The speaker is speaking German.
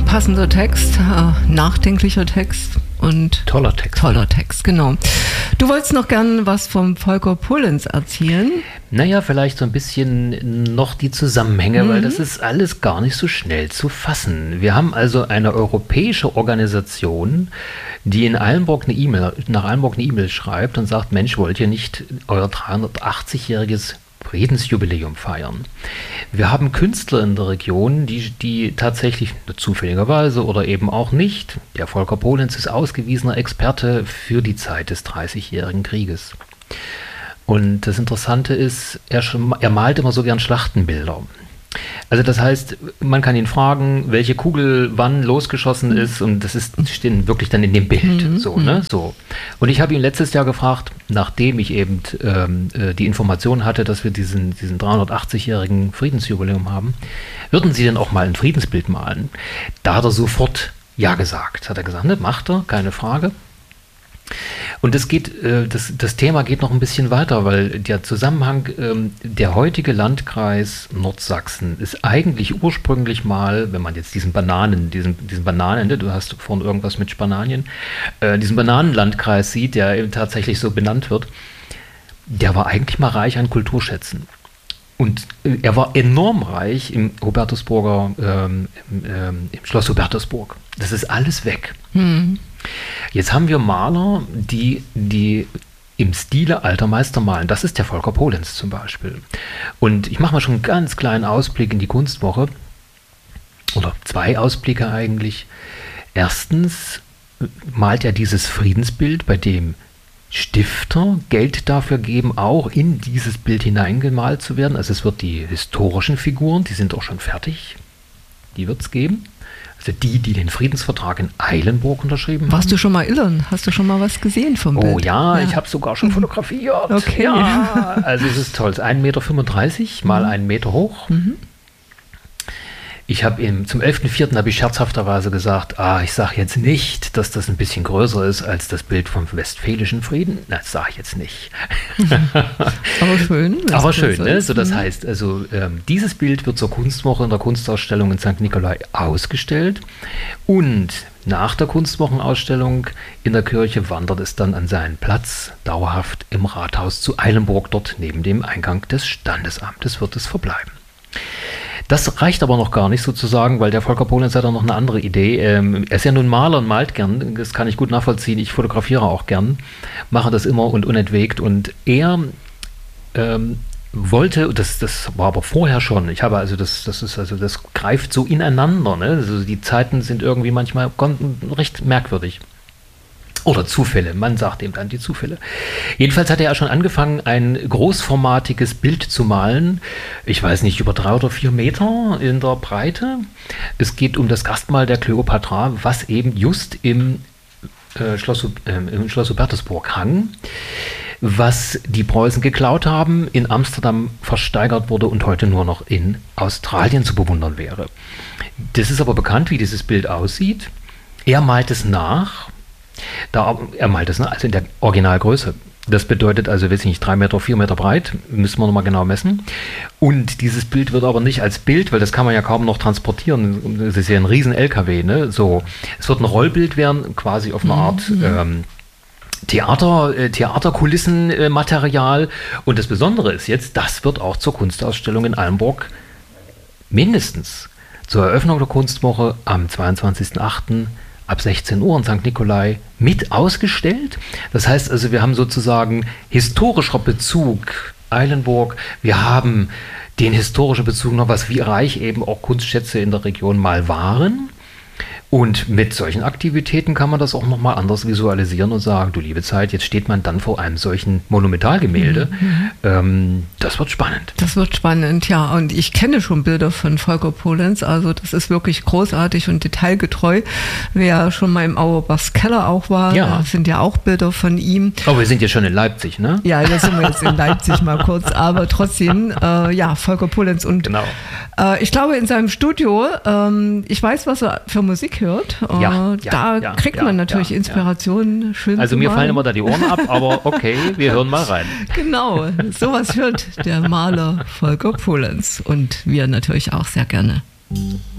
Passender Text, nachdenklicher Text und toller Text. Toller Text, genau. Du wolltest noch gern was vom Volker Polenz erzählen? Naja, vielleicht so ein bisschen noch die Zusammenhänge, weil das ist alles gar nicht so schnell zu fassen. Wir haben also eine europäische Organisation, die in Eilenburg nach Eilenburg eine E-Mail schreibt und sagt, Mensch, wollt ihr nicht euer 380-jähriges Friedensjubiläum feiern? Wir haben Künstler in der Region, die tatsächlich zufälligerweise oder eben auch nicht, der Volker Polenz ist ausgewiesener Experte für die Zeit des 30-jährigen Krieges. Und das Interessante ist, er malt immer so gern Schlachtenbilder. Also das heißt, man kann ihn fragen, welche Kugel wann losgeschossen ist, und das steht wirklich dann in dem Bild. So. Und ich habe ihn letztes Jahr gefragt, nachdem ich eben die Information hatte, dass wir diesen 380-jährigen Friedensjubiläum haben, würden Sie denn auch mal ein Friedensbild malen? Da hat er sofort ja gesagt. Hat er gesagt, ne, macht er, keine Frage. Und das Thema geht noch ein bisschen weiter, weil der Zusammenhang, der heutige Landkreis Nordsachsen ist eigentlich ursprünglich mal, wenn man jetzt diesen Bananen, du hast vorhin irgendwas mit Spanien, diesen Bananenlandkreis sieht, der eben tatsächlich so benannt wird, der war eigentlich mal reich an Kulturschätzen. Und er war enorm reich im Schloss Hubertusburg. Das ist alles weg. Jetzt haben wir Maler, die im Stile alter Meister malen. Das ist der Volker Polenz zum Beispiel. Und ich mache mal schon einen ganz kleinen Ausblick in die Kunstwoche. Oder 2 Ausblicke eigentlich. Erstens malt er dieses Friedensbild, bei dem Stifter Geld dafür geben, auch in dieses Bild hineingemalt zu werden. Also es wird die historischen Figuren, die sind auch schon fertig. Die wird es geben. Also die den Friedensvertrag in Eilenburg unterschrieben haben. Warst du schon mal Illern? Hast du schon mal was gesehen vom Bild? Oh ja, ich habe sogar schon fotografiert. Okay. Ja, also es ist toll. Es ist 1,35 Meter mal 1 Meter hoch. Ich habe zum 11.04. habe ich scherzhafterweise gesagt, ich sage jetzt nicht, dass das ein bisschen größer ist als das Bild vom Westfälischen Frieden. Na, das sage ich jetzt nicht. Aber schön. Aber schön, ne? So, das heißt, also dieses Bild wird zur Kunstwoche in der Kunstausstellung in St. Nikolai ausgestellt, und nach der Kunstwochenausstellung in der Kirche wandert es dann an seinen Platz, dauerhaft im Rathaus zu Eilenburg, dort neben dem Eingang des Standesamtes wird es verbleiben. Das reicht aber noch gar nicht sozusagen, weil der Volker Polenz hat auch noch eine andere Idee. Er ist ja nun Maler und malt gern, das kann ich gut nachvollziehen. Ich fotografiere auch gern, mache das immer und unentwegt. Und er wollte, das war aber vorher schon, das greift so ineinander, ne? Also die Zeiten sind irgendwie manchmal recht merkwürdig. Oder Zufälle, man sagt eben dann die Zufälle. Jedenfalls hat er ja schon angefangen, ein großformatiges Bild zu malen. Ich weiß nicht, über 3 oder 4 Meter in der Breite. Es geht um das Gastmahl der Kleopatra, was eben just im Schloss Hubertusburg hang, was die Preußen geklaut haben, in Amsterdam versteigert wurde und heute nur noch in Australien zu bewundern wäre. Das ist aber bekannt, wie dieses Bild aussieht. Er malt es nach. Er malt es also in der Originalgröße. Das bedeutet also, weiß ich nicht, 3 Meter, 4 Meter breit, müssen wir nochmal genau messen. Und dieses Bild wird aber nicht als Bild, weil das kann man ja kaum noch transportieren. Das ist ja ein riesen LKW, ne? So, es wird ein Rollbild werden, quasi auf eine Art Theaterkulissenmaterial. Und das Besondere ist jetzt, das wird auch zur Kunstausstellung in Eilenburg mindestens zur Eröffnung der Kunstwoche am 22.08. ab 16 Uhr in St. Nikolai mit ausgestellt. Das heißt also, wir haben sozusagen historischer Bezug Eilenburg, wir haben den historischen Bezug noch, wie reich eben auch Kunstschätze in der Region mal waren. Und mit solchen Aktivitäten kann man das auch nochmal anders visualisieren und sagen, du liebe Zeit, jetzt steht man dann vor einem solchen Monumentalgemälde. Das wird spannend. Das wird spannend, ja. Und ich kenne schon Bilder von Volker Polenz, also das ist wirklich großartig und detailgetreu. Wer schon mal im Auerbachs Keller auch war, da sind ja auch Bilder von ihm. Aber wir sind ja schon in Leipzig, ne? Ja, da sind wir jetzt in Leipzig mal kurz, aber trotzdem, Volker Polenz. Und genau. Ich glaube, in seinem Studio, ich weiß, was er für Musik hört. Da kriegt man natürlich Inspiration. Schön also mir fallen immer da die Ohren ab, aber okay, wir hören mal rein. Genau, sowas hört der Maler Volker Polenz und wir natürlich auch sehr gerne.